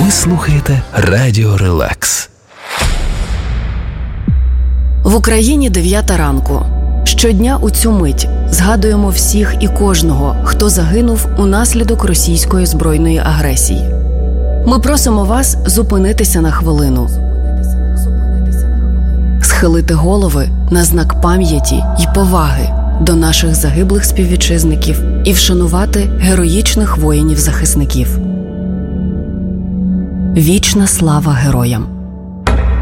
Ви слухаєте Радіо Релакс. В Україні 9 ранку. Щодня у цю мить згадуємо всіх і кожного, хто загинув унаслідок російської збройної агресії. Ми просимо вас зупинитися на хвилину, схилити голови на знак пам'яті й поваги до наших загиблих співвітчизників і вшанувати героїчних воїнів-захисників. Вічна слава героям!